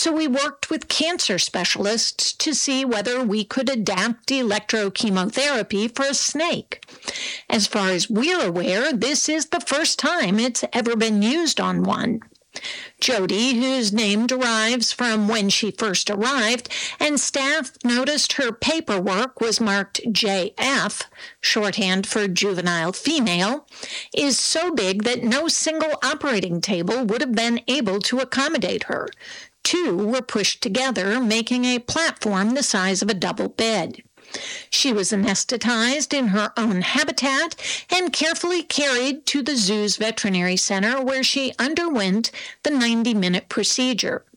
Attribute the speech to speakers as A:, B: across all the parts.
A: So we worked with cancer specialists to see whether we could adapt electrochemotherapy for a snake. As far as we're aware, this is the first time it's ever been used on one. Jody, whose name derives from when she first arrived, and staff noticed her paperwork was marked JF, shorthand for juvenile female, is so big that no single operating table would have been able to accommodate her. Two were pushed together, making a platform the size of a double bed. She was anesthetized in her own habitat and carefully carried to the zoo's veterinary center where she underwent the 90-minute procedure.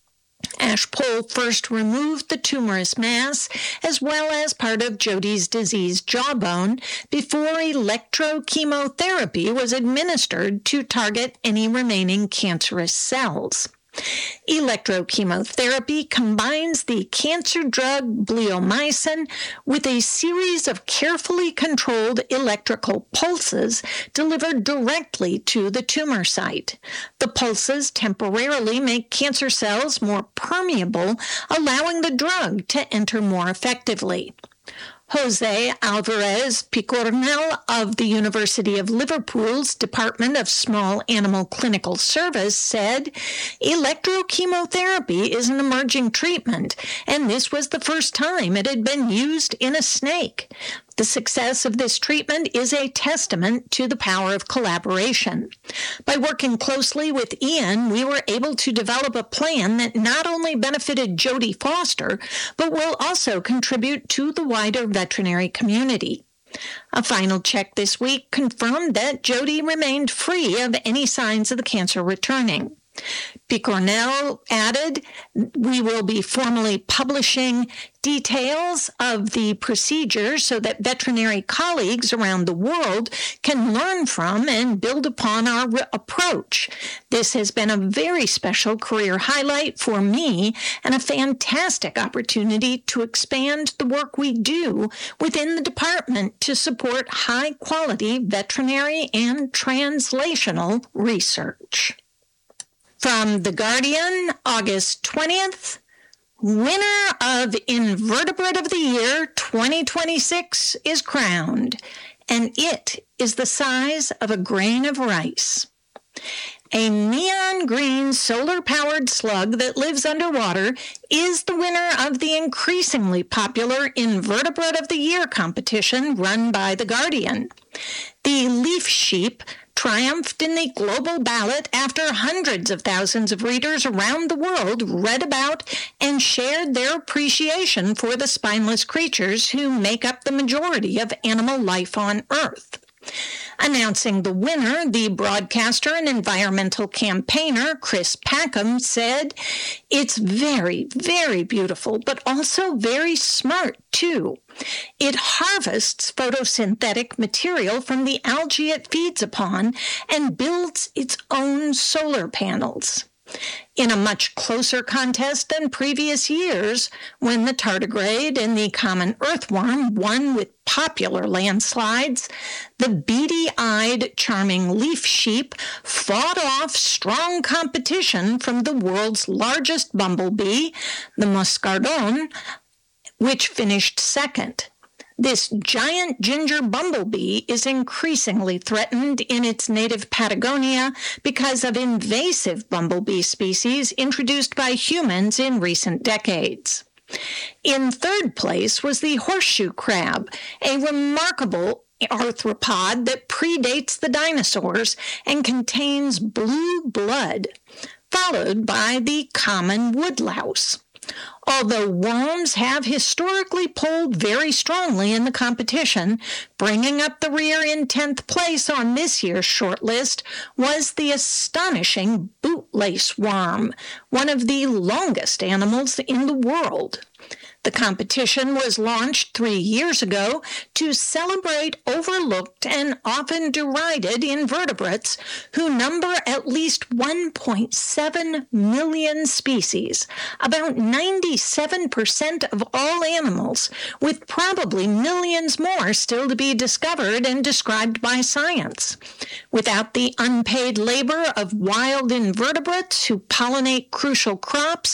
A: Ashpole first removed the tumorous mass as well as part of Jody's diseased jawbone before electrochemotherapy was administered to target any remaining cancerous cells. Electrochemotherapy combines the cancer drug bleomycin with a series of carefully controlled electrical pulses delivered directly to the tumor site. The pulses temporarily make cancer cells more permeable, allowing the drug to enter more effectively. Jose Alvarez Picornell of the University of Liverpool's Department of Small Animal Clinical Service said, "Electrochemotherapy is an emerging treatment, and this was the first time it had been used in a snake. The success of this treatment is a testament to the power of collaboration. By working closely with Ian, we were able to develop a plan that not only benefited Jody Foster, but will also contribute to the wider veterinary community." A final check this week confirmed that Jody remained free of any signs of the cancer returning. Picornell added, "We will be formally publishing details of the procedure so that veterinary colleagues around the world can learn from and build upon our approach. This has been a very special career highlight for me and a fantastic opportunity to expand the work we do within the department to support high-quality veterinary and translational research." From The Guardian, August 20th, winner of Invertebrate of the Year 2026 is crowned, and it is the size of a grain of rice. A neon green solar-powered slug that lives underwater is the winner of the increasingly popular Invertebrate of the Year competition run by The Guardian. The leaf sheep triumphed in the global ballot after hundreds of thousands of readers around the world read about and shared their appreciation for the spineless creatures who make up the majority of animal life on Earth. Announcing the winner, the broadcaster and environmental campaigner Chris Packham said, "It's very, very beautiful, but also very smart, too. It harvests photosynthetic material from the algae it feeds upon and builds its own solar panels." In a much closer contest than previous years, when the tardigrade and the common earthworm won with popular landslides, the beady-eyed, charming leaf sheep fought off strong competition from the world's largest bumblebee, the muscardon, which finished second. This giant ginger bumblebee is increasingly threatened in its native Patagonia because of invasive bumblebee species introduced by humans in recent decades. In third place was the horseshoe crab, a remarkable arthropod that predates the dinosaurs and contains blue blood, followed by the common woodlouse. Although worms have historically pulled very strongly in the competition, bringing up the rear in 10th place on this year's shortlist was the astonishing bootlace worm, one of the longest animals in the world. The competition was launched 3 years ago to celebrate overlooked and often derided invertebrates who number at least 1.7 million species, about 97% of all animals, with probably millions more still to be discovered and described by science. Without the unpaid labor of wild invertebrates who pollinate crucial crops,